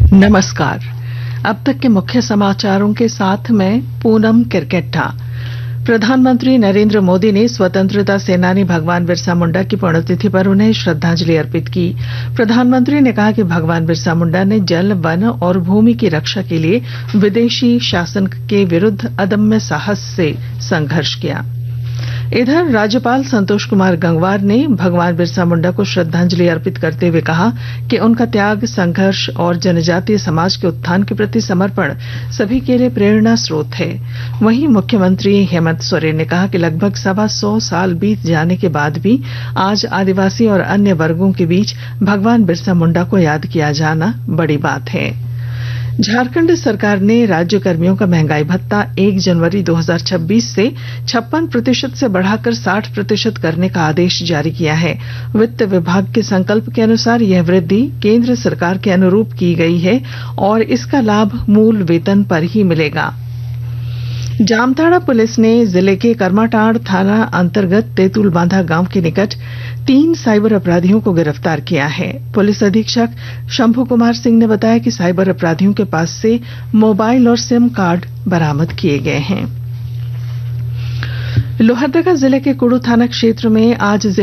नमस्कार। अब तक के मुख्य समाचारों के साथ मैं पूनम किरकेट्टा। प्रधानमंत्री नरेंद्र मोदी ने स्वतंत्रता सेनानी भगवान बिरसा मुंडा की पुण्यतिथि पर उन्हें श्रद्धांजलि अर्पित की। प्रधानमंत्री ने कहा कि भगवान बिरसा मुंडा ने जल, वन और भूमि की रक्षा के लिए विदेशी शासन के विरुद्ध अदम्य साहस से संघर्ष किया। इधर राज्यपाल संतोष कुमार गंगवार ने भगवान बिरसा मुंडा को श्रद्धांजलि अर्पित करते हुए कहा कि उनका त्याग, संघर्ष और जनजातीय समाज के उत्थान के प्रति समर्पण सभी के लिए प्रेरणा स्रोत है। वहीं मुख्यमंत्री हेमंत सोरेन ने कहा कि लगभग 125 साल बीत जाने के बाद भी आज आदिवासी और अन्य वर्गों के बीच भगवान बिरसा मुंडा को याद किया जाना बड़ी बात है। झारखंड सरकार ने राज्य कर्मियों का महंगाई भत्ता 1 जनवरी 2026 से 56% से बढ़ाकर 60% करने का आदेश जारी किया है। वित्त विभाग के संकल्प के अनुसार यह वृद्धि केंद्र सरकार के अनुरूप की गई है और इसका लाभ मूल वेतन पर ही मिलेगा। जामताड़ा पुलिस ने जिले के करमाटांड़ थाना अंतर्गत तेतुल बांधा गांव के निकट 3 साइबर अपराधियों को गिरफ्तार किया है। पुलिस अधीक्षक शंभू कुमार सिंह ने बताया कि साइबर अपराधियों के पास से मोबाइल और सिम कार्ड बरामद किए गए हैं। लोहरदगा जिले के कुड़ू थाना क्षेत्र में आज